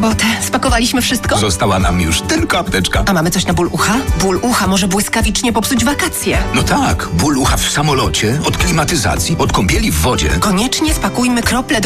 Botę, spakowaliśmy wszystko? Została nam już tylko apteczka. A mamy coś na ból ucha? Ból ucha może błyskawicznie popsuć wakacje. No tak, ból ucha w samolocie, od klimatyzacji, od kąpieli w wodzie. Koniecznie spakujmy krople